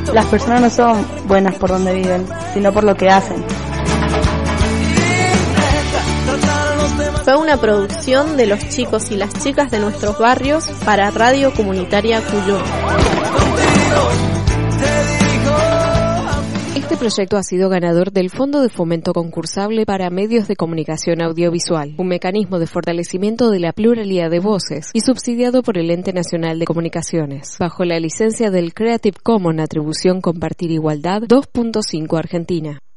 Las personas no son buenas por donde viven, sino por lo que hacen. Fue una producción de los chicos y las chicas de nuestros barrios para Radio Comunitaria Cuyum. Este proyecto ha sido ganador del Fondo de Fomento Concursable para Medios de Comunicación Audiovisual, un mecanismo de fortalecimiento de la pluralidad de voces y subsidiado por el Ente Nacional de Comunicaciones, bajo la licencia del Creative Commons Atribución Compartir Igualdad 2.5 Argentina.